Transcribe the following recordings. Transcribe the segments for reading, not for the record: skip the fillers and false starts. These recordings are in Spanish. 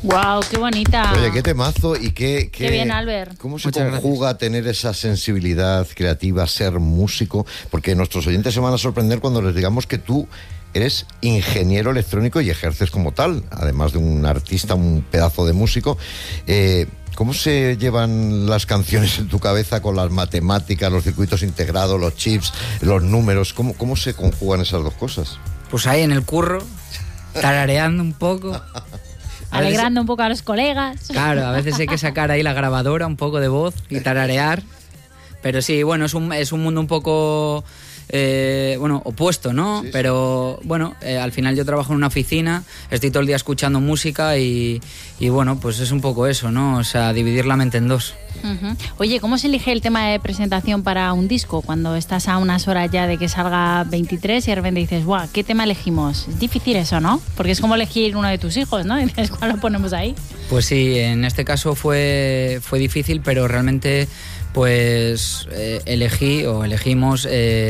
Wow, qué bonita. Oye, qué temazo y qué bien, Albert. ¿Cómo se Muchas conjuga tener esa sensibilidad creativa, ser músico? Porque nuestros oyentes se van a sorprender cuando les digamos que tú eres ingeniero electrónico y ejerces como tal, además de un artista, un pedazo de músico. ¿Cómo se llevan las canciones en tu cabeza con las matemáticas, los circuitos integrados, los chips, los números? ¿Cómo se conjugan esas dos cosas? Pues ahí en el curro, tarareando un poco. Alegrando un poco a los colegas. Claro, a veces hay que sacar ahí la grabadora, un poco de voz y tararear. Pero sí, bueno, es un mundo un poco... opuesto, ¿no? Sí, pero bueno, al final yo trabajo en una oficina, estoy todo el día escuchando música y bueno, pues es un poco eso, ¿no? O sea, dividir la mente en dos. Uh-huh. Oye, ¿cómo se elige el tema de presentación para un disco cuando estás a unas horas ya de que salga 23 y de repente dices, ¡guau! ¿Qué tema elegimos? Es difícil eso, ¿no? Porque es como elegir uno de tus hijos, ¿no? Y dices, ¿cuál lo ponemos ahí? Pues sí, en este caso fue difícil, pero realmente pues elegimos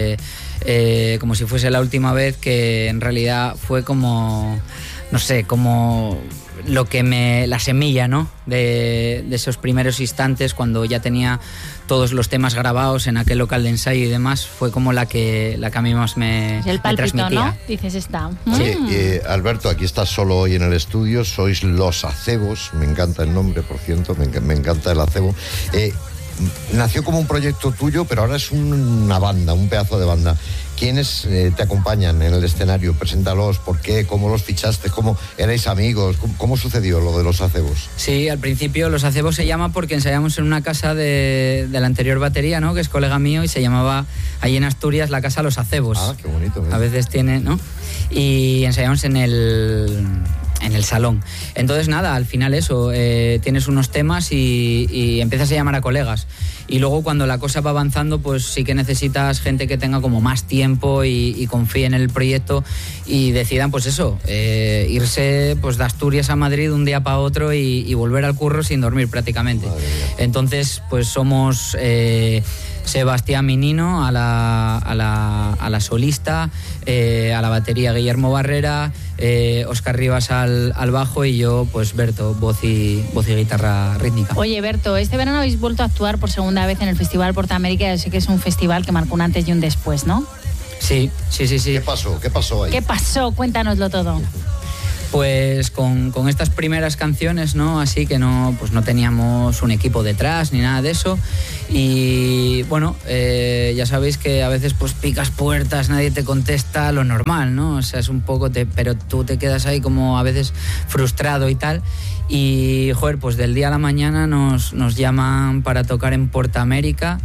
como si fuese la última vez, que en realidad fue como, no sé, como lo que la semilla, ¿no? De esos primeros instantes cuando ya tenía todos los temas grabados en aquel local de ensayo y demás, fue como la que a mí más me Es el palpito, transmitía. ¿no? Dices, está. Sí, Alberto, aquí estás solo hoy en el estudio, sois Los Acebos, me encanta el nombre, por cierto, me encanta el acebo. Nació como un proyecto tuyo, pero ahora es una banda, un pedazo de banda. ¿Quiénes te acompañan en el escenario? Preséntalos, ¿por qué? ¿Cómo los fichaste? ¿Cómo erais amigos? ¿Cómo sucedió lo de Los Acebos? Sí, al principio Los Acebos se llama porque ensayamos en una casa de la anterior batería, ¿no? Que es colega mío, y se llamaba allí en Asturias la casa Los Acebos. Ah, qué bonito. A veces tiene, ¿no? Y ensayamos en el salón. Entonces nada, al final eso, tienes unos temas y empiezas a llamar a colegas. Y luego cuando la cosa va avanzando, pues sí que necesitas gente que tenga como más tiempo y confíe en el proyecto y decidan, pues eso, irse pues de Asturias a Madrid un día para otro y volver al curro sin dormir prácticamente. Entonces pues somos... Sebastián Minino a la solista, a la batería Guillermo Barrera, Óscar Rivas al bajo y yo, pues Berto, voz y guitarra rítmica. Oye, Berto, este verano habéis vuelto a actuar por segunda vez en el Festival Portamérica. Yo sé que es un festival que marcó un antes y un después, ¿no? Sí. ¿Qué pasó ahí? ¿Qué pasó? Cuéntanoslo todo. Pues con estas primeras canciones, ¿no? Así que no teníamos un equipo detrás ni nada de eso. Y bueno, ya sabéis que a veces pues picas puertas, nadie te contesta, lo normal, ¿no? O sea, es un poco, pero tú te quedas ahí como a veces frustrado y tal. Y, joder, pues del día a la mañana nos llaman para tocar en Portamérica,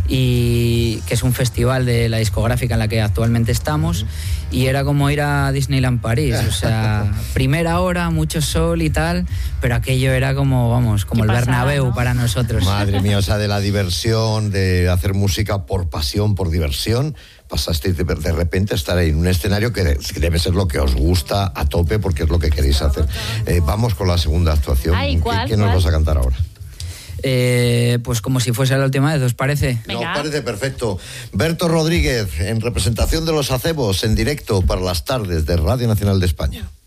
y que es un festival de la discográfica en la que actualmente estamos, y era como ir a Disneyland París, o sea, primera hora, mucho sol y tal, pero aquello era como, vamos, como el Bernabéu, ¿no? Para nosotros. Madre mía, o sea, de la diversión, de hacer música por pasión, por diversión, pasasteis de repente a estar ahí en un escenario que debe ser lo que os gusta a tope, porque es lo que queréis hacer. Vamos con la segunda actuación. Ay, ¿cuál? ¿Qué nos vas a cantar ahora? Pues como si fuese la última vez, ¿os parece? Venga. Nos parece perfecto. Berto Rodríguez, en representación de Los Acebos, en directo para las tardes de Radio Nacional de España.